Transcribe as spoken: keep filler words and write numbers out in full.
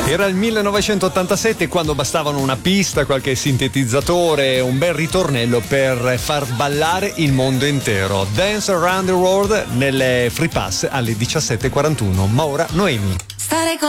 Era il millenovecentottantasette, quando bastavano una pista, qualche sintetizzatore, un bel ritornello per far ballare il mondo intero. Dance Around the World nelle Free Pass alle diciassette e quarantuno. Ma ora Noemi. Stare con